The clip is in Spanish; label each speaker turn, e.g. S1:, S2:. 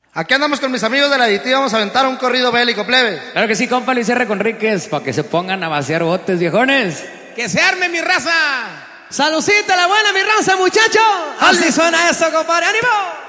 S1: Aquí andamos con mis amigos de la Aditiva, vamos a aventar un corrido bélico, plebe.
S2: Claro que sí, compa Luis R. Conríquez, para que se pongan a vaciar botes, viejones.
S3: ¡Que se arme, mi raza!
S4: ¡Salucita la buena, mi raza, muchachos! Así suena eso, compadre, ánimo.